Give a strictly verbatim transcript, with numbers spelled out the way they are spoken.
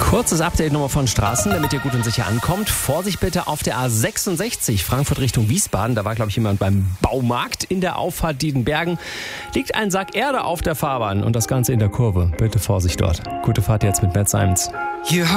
Kurzes Update nochmal von Straßen, damit ihr gut und sicher ankommt. Vorsicht bitte auf der A sechsundsechzig, Frankfurt Richtung Wiesbaden. Da war, glaube ich, jemand beim Baumarkt. In der Auffahrt Diedenbergen liegt ein Sack Erde auf der Fahrbahn und das Ganze in der Kurve. Bitte Vorsicht dort. Gute Fahrt jetzt mit Matt Simons.